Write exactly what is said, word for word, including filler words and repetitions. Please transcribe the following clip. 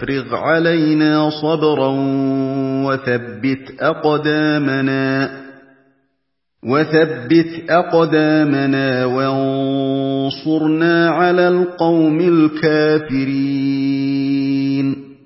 وأفرغ علينا صبرا وثبت أقدامنا وثبت أقدامنا وانصرنا على القوم الكافرين